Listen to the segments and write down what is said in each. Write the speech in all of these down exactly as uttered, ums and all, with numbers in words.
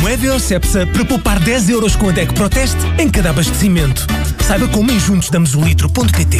é V O Cepsa para poupar dez euros com a D E C Proteste em cada abastecimento. Saiba como em juntos damos o litro ponto pt.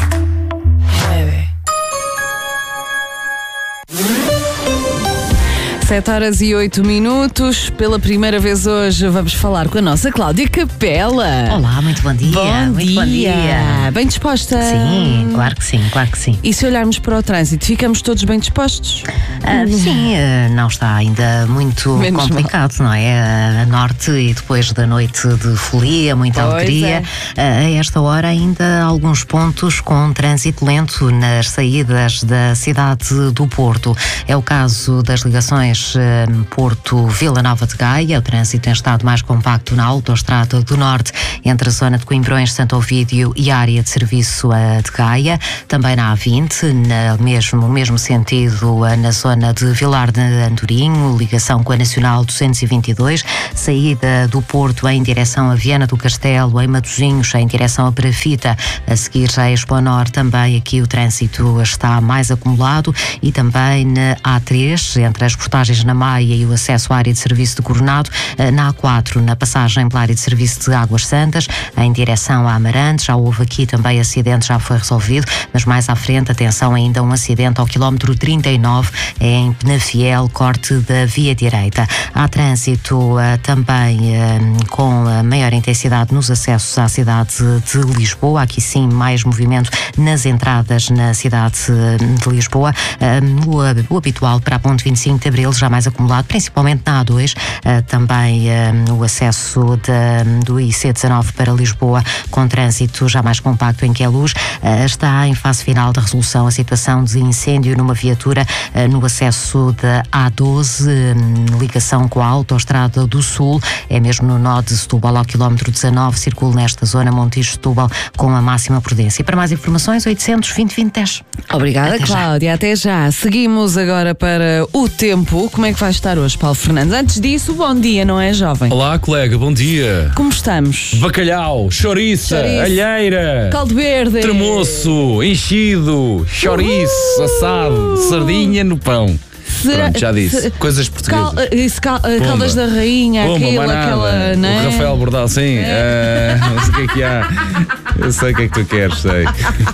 sete horas e oito minutos. Pela primeira vez hoje vamos falar com a nossa Cláudia Capela. Olá, muito bom dia. Bom muito dia. bom dia. Bem disposta? Sim, claro que sim, claro que sim. E se olharmos para o trânsito, ficamos todos bem dispostos? Uh, sim, uh, não está ainda muito Menos complicado, mal. Não é? A norte e depois da noite de folia, muita Pois alegria. é. Uh, a esta hora ainda alguns pontos com trânsito lento nas saídas da cidade do Porto. É o caso das ligações Porto-Vila Nova de Gaia. O trânsito tem estado mais compacto na autoestrada do Norte, entre a zona de Coimbrões, Santo Ovídio e a área de serviço de Gaia. Também na A vinte, no mesmo, mesmo sentido, na zona de Vilar de Andorinho, ligação com a Nacional duzentos e vinte e dois, saída do Porto em direção a Viana do Castelo, em Matosinhos, em direção a Perafita. A seguir já a Expo Norte, também aqui o trânsito está mais acumulado, e também na A três, entre as portagens na Maia e o acesso à área de serviço de Coronado. Na A quatro, na passagem pela área de serviço de Águas Santas, em direção a Amarante. Já houve aqui também acidente, já foi resolvido, mas mais à frente, atenção, ainda um acidente ao quilómetro trinta e nove, em Penafiel, corte da via direita. Há trânsito uh, também uh, com uh, maior intensidade nos acessos à cidade de Lisboa. Aqui sim, mais movimento nas entradas na cidade de Lisboa. Uh, o, o habitual para a ponte vinte e cinco de Abril, já mais acumulado, principalmente na A dois. Uh, também uh, o acesso de, do I C dezanove para Lisboa, com trânsito já mais compacto em Queluz. Uh, está em fase final da resolução a situação de incêndio numa viatura uh, no acesso da A doze, um, ligação com a autoestrada do Sul. É mesmo no nó de Setúbal, ao quilómetro dezanove. Circula nesta zona Montijo-Setúbal com a máxima prudência. E para mais informações, oitocentos, vinte, vinte, dez. Obrigada, Até Cláudia. já. Até já. Seguimos agora para o tempo. Como é que vai estar hoje, Paulo Fernandes? Antes disso, bom dia, não é, jovem? Olá, colega, bom dia. Como estamos? Bacalhau, chouriça, Chouriço. alheira, Caldo verde. tremoço, enchido, chouriço, assado, sardinha no pão. Será- Pronto, já disse. se- Coisas portuguesas. Cal, isso, cal, caldas da rainha, Pumba, aquilo, manada, aquela, não é? o Rafael Bordal, sim. É. Ah, não sei o que é que há. Eu sei o que é que tu queres, sei.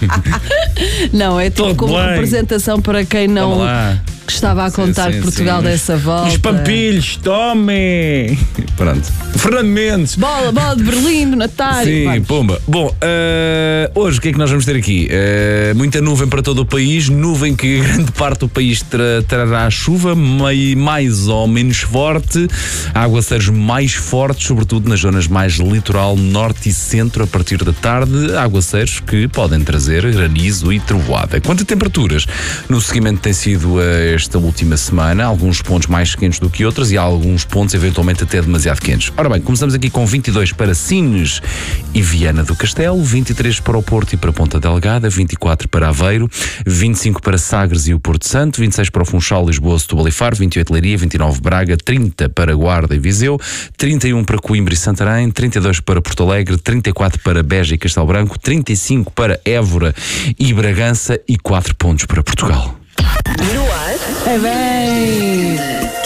Não, é tipo Tudo como bem. representação para quem não Vamos lá. estava a contar Sim, sim, Portugal sim. dessa volta. Os pampilhos, tome! Pronto. Fernando Mendes. Bola, bola de Berlim, no Natal. Sim, Vamos. pomba. Bom, eh, hoje o que é que nós vamos ter aqui? Eh, muita nuvem para todo o país, nuvem que grande parte do país tra trará chuva, mei, mais ou menos forte, aguaceiros mais fortes, sobretudo nas zonas mais litoral, norte e centro, a partir da tarde, aguaceiros que podem trazer granizo e trovoada. Quanto a temperaturas, no seguimento tem sido eh, esta última semana, alguns pontos mais quentes do que outros e há alguns pontos eventualmente até demasiado quentes. Ora bem, começamos aqui com vinte e dois para Sines e Viana do Castelo, vinte e três para o Porto e para Ponta Delgada, vinte e quatro para Aveiro, vinte e cinco para Sagres e o Porto Santo, vinte e seis para o Funchal, Lisboa, Setúbal e Faro, vinte e oito Leiria, vinte e nove Braga, trinta para Guarda e Viseu, trinta e um para Coimbra e Santarém, trinta e dois para Porto Alegre, trinta e quatro para Beja e Castelo Branco, trinta e cinco para Évora e Bragança e quatro pontos para Portugal. É bem.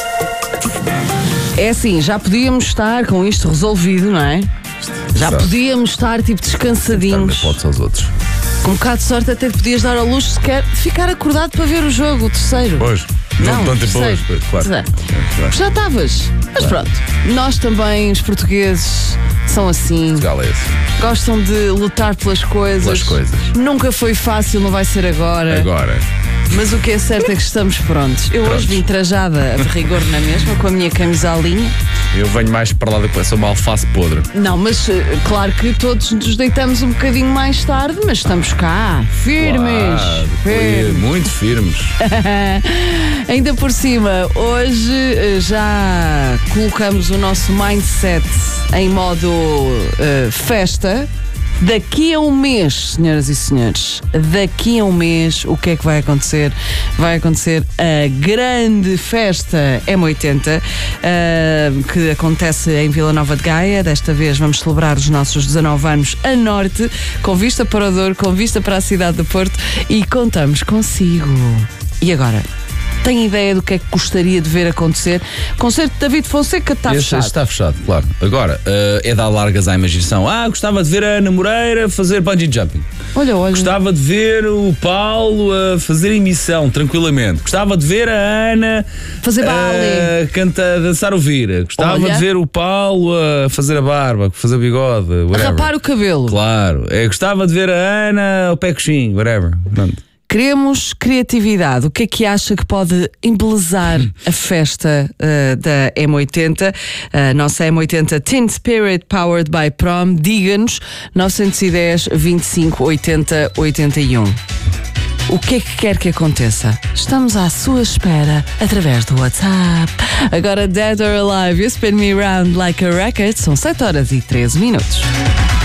É assim, já podíamos estar com isto resolvido, não é? Já Exato. podíamos estar tipo Dar descansadinhos. fotos aos outros. Com um bocado de sorte até te podias dar ao luxo sequer de ficar acordado para ver o jogo, o terceiro. Pois. Não, não, depois, terceiro. pois, claro. Pois é. Claro. Já estavas. Mas pronto, nós também, os portugueses, são assim. Portugal é assim. Gostam de lutar pelas coisas. Pelas coisas. Nunca foi fácil, não vai ser agora. Agora. Mas o que é certo é que estamos prontos. Eu Prontos. hoje vim trajada de rigor na mesma, com a minha camisolinha. Eu venho mais para lá depois, sou uma alface podre. Não, mas eh, claro que todos nos deitamos um bocadinho mais tarde, mas estamos cá, firmes. Claro, firmes. muito firmes. Ainda por cima, hoje eh, já colocamos o nosso mindset em modo eh, festa. Daqui a um mês, senhoras e senhores, daqui a um mês, o que é que vai acontecer? Vai acontecer a grande festa M oitenta, uh, que acontece em Vila Nova de Gaia. Desta vez vamos celebrar os nossos dezanove anos a norte, com vista para o Douro, com vista para a cidade do Porto, e contamos consigo. E agora? Tem ideia do que é que gostaria de ver acontecer? Concerto de David Fonseca está Esse, fechado. esse está fechado, claro. Agora, uh, é dar largas à imaginação. Ah, gostava de ver a Ana Moreira fazer bungee jumping. Olha, olha. Gostava de ver o Paulo a fazer emissão, tranquilamente. Gostava de ver a Ana Fazer baile. a canta, dançar o vira. Gostava Olha. de ver o Paulo a fazer a barba, a fazer o bigode, whatever. Rapar o cabelo. Claro. É, gostava de ver a Ana ao pé coxinho, whatever. Pronto. Queremos criatividade. O que é que acha que pode embelezar a festa uh, da M oitenta? A nossa M oitenta Teen Spirit Powered by Prom. Diga-nos nove um zero, vinte e cinco, oitenta, oitenta e um. O que é que quer que aconteça? Estamos à sua espera através do WhatsApp. Agora Dead or Alive, You Spin Me Round Like a Record. São sete horas e treze minutos.